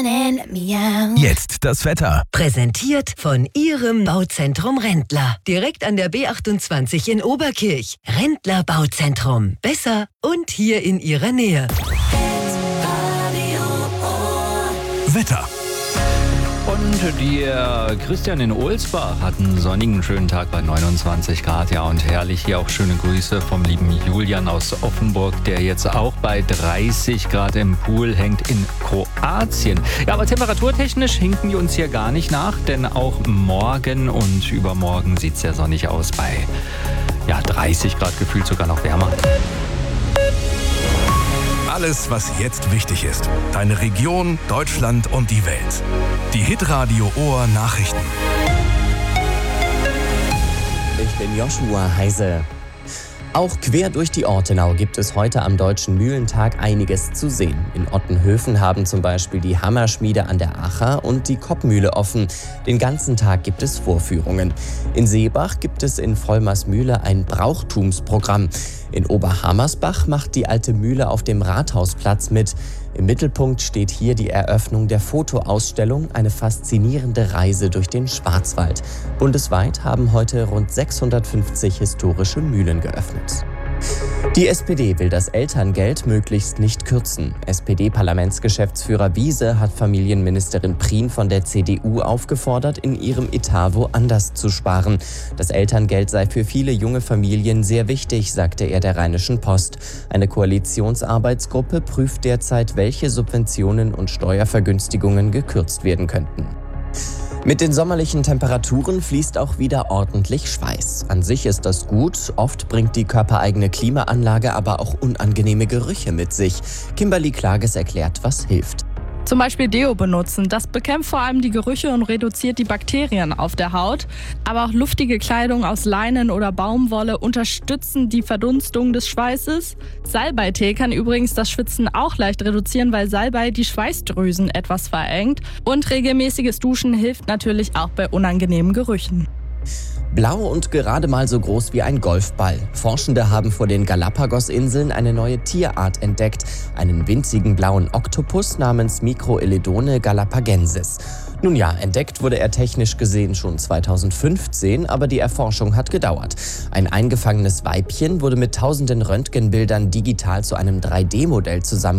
Jetzt das Wetter. Präsentiert von Ihrem Bauzentrum Rendler. Direkt an der B28 in Oberkirch. Rendler Bauzentrum. Besser und hier in Ihrer Nähe. Wetter. Und der Christian in Ohlsbach hat einen sonnigen, schönen Tag bei 29 Grad. Ja, und herrlich hier auch schöne Grüße vom lieben Julian aus Offenburg, der jetzt auch bei 30 Grad im Pool hängt in Kroatien. Ja, aber temperaturtechnisch hinken wir uns hier gar nicht nach, denn auch morgen und übermorgen sieht es sehr sonnig aus bei 30 Grad, gefühlt sogar noch wärmer. Alles, was jetzt wichtig ist. Deine Region, Deutschland und die Welt. Die Hitradio Ohr Nachrichten. Ich bin Joshua Heise. Auch quer durch die Ortenau gibt es heute am Deutschen Mühlentag einiges zu sehen. In Ottenhöfen haben zum Beispiel die Hammerschmiede an der Acher und die Koppmühle offen. Den ganzen Tag gibt es Vorführungen. In Seebach gibt es in Vollmersmühle ein Brauchtumsprogramm. In Oberhammersbach macht die alte Mühle auf dem Rathausplatz mit. Im Mittelpunkt steht hier die Eröffnung der Fotoausstellung, eine faszinierende Reise durch den Schwarzwald. Bundesweit haben heute rund 650 historische Mühlen geöffnet. Die SPD will das Elterngeld möglichst nicht kürzen. SPD-Parlamentsgeschäftsführer Wiese hat Familienministerin Prien von der CDU aufgefordert, in ihrem Etat woanders zu sparen. Das Elterngeld sei für viele junge Familien sehr wichtig, sagte er der Rheinischen Post. Eine Koalitionsarbeitsgruppe prüft derzeit, welche Subventionen und Steuervergünstigungen gekürzt werden könnten. Mit den sommerlichen Temperaturen fließt auch wieder ordentlich Schweiß. An sich ist das gut, oft bringt die körpereigene Klimaanlage aber auch unangenehme Gerüche mit sich. Kimberly Klages erklärt, was hilft. Zum Beispiel Deo benutzen. Das bekämpft vor allem die Gerüche und reduziert die Bakterien auf der Haut. Aber auch luftige Kleidung aus Leinen oder Baumwolle unterstützen die Verdunstung des Schweißes. Salbeitee kann übrigens das Schwitzen auch leicht reduzieren, weil Salbei die Schweißdrüsen etwas verengt. Und regelmäßiges Duschen hilft natürlich auch bei unangenehmen Gerüchen. Blau und gerade mal so groß wie ein Golfball. Forschende haben vor den Galapagos-Inseln eine neue Tierart entdeckt, einen winzigen blauen Oktopus namens Microeledone galapagensis. Nun ja, entdeckt wurde er technisch gesehen schon 2015, aber die Erforschung hat gedauert. Ein eingefangenes Weibchen wurde mit tausenden Röntgenbildern digital zu einem 3D-Modell